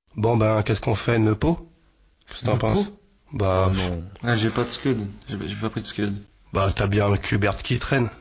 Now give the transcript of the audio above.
Bon ben, qu'est-ce qu'on fait, Neupo? Qu'est-ce que t'en penses? Bah, Non. Ah, j'ai pas de scud. J'ai pas pris de scud. bah t'as bien le Kubert qui traîne.